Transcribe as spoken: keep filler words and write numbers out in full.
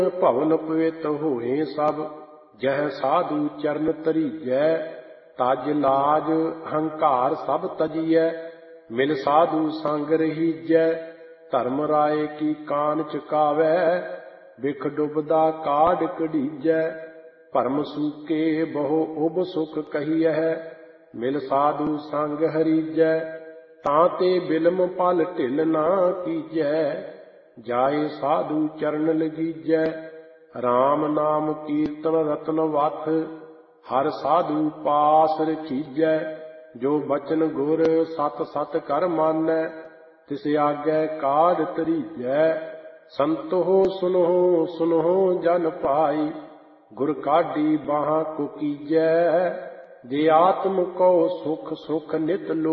ਭਵਨ ਪਵਿੱਤ ਹੋਏ ਸਭ, ਜਹ ਸਾਧੂ ਚਰਨ ਧਰੀਜੈ। ਤਜ ਲਾਜ ਹੰਕਾਰ ਸਭ ਤਜੀਐ, ਮਿਲ ਸਾਧੂ ਸੰਗ ਰਹੀਜੈ। ਧਰਮ ਰਾਏ ਕੀ ਕਾਨ ਚੁਕਾਵੈ, ਬਿਖ ਡੁਬਦਾ ਕਾਢ ਕਢੀਜੈ। ਭਰਮ ਸੂਕੇ ਬਹੁ ਉਬ ਸੁਖ ਕਹੀਐ, ਮਿਲ ਸਾਧੂ ਸੰਗ ਹਰੀਜੈ। ਤਾਂ ਤੇ ਬਿਲਮ ਪਲ ਢਿਲ ਨਾ ਕੀਜੈ, ਜਾਏ ਸਾਧੂ ਚਰਨ ਲਗੀਜੈ। ਰਾਮ ਨਾਮ ਕੀਰਤਨ ਰਤਨ ਵਥ, ਹਰ ਸਾਧੂ ਪਾਸ ਰਖੀਜੈ। ਜੋ ਬਚਨ ਗੁਰ ਸਤ ਸਤ ਕਰ ਮਾਨੈ, ਤਿਸ ਆਗੈ ਕਾਢ ਧਰੀਜੈ। ਸੰਤੋ ਸੁਨਹੁ ਸੁਨਹੁ ਜਨ ਭਾਈ, ਗੁਰ ਕਾਢੀ ਬਾਹਾਂ ਕੁਕੀਜੈ। ਜੇ ਆਤਮ ਕੋ ਸੁਖ ਸੁਖ ਨਿਤ ਲੋ